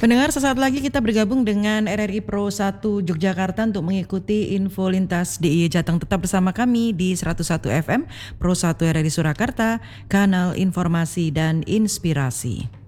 Pendengar, sesaat lagi kita bergabung dengan RRI Pro 1 Yogyakarta untuk mengikuti info lintas DIY Jateng. Tetap bersama kami di 101 FM Pro 1 RRI Surakarta, kanal informasi dan inspirasi.